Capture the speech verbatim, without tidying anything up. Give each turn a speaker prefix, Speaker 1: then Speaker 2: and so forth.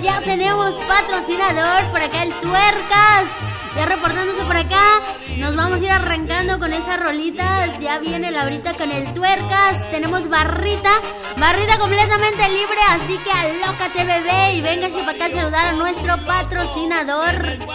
Speaker 1: ya tenemos patrocinador por acá, el Tuercas. Ya reportándose por acá. Nos vamos a ir arrancando con esas rolitas. Ya viene la horita con el Tuercas. Tenemos barrita, barrita completamente libre. Así que alócate, bebé, y venga para acá a saludar a nuestro patrocinador.